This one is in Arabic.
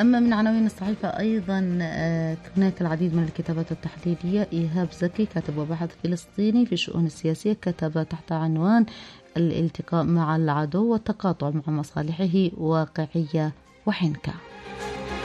أما من عناوين الصحيفة أيضا هناك العديد من الكتابات التحليلية. إيهاب زكي كاتب وباحث فلسطيني في الشؤون السياسية كتب تحت عنوان الالتقاء مع العدو والتقاطع مع مصالحه واقعية وحنكة.